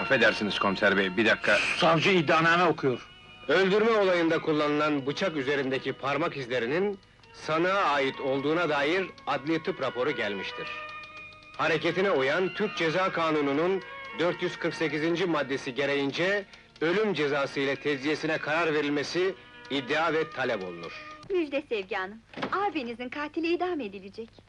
Affedersiniz komiser bey, bir dakika. Savcı iddianame okuyor. Öldürme olayında kullanılan bıçak üzerindeki parmak izlerinin sanığa ait olduğuna dair adli tıp raporu gelmiştir. Hareketine uyan Türk Ceza Kanunu'nun 448. maddesi gereğince ölüm cezası ile tecziyesine karar verilmesi iddia ve talep olunur. Müjde Sevgi Hanım, abinizin katili idam edilecek.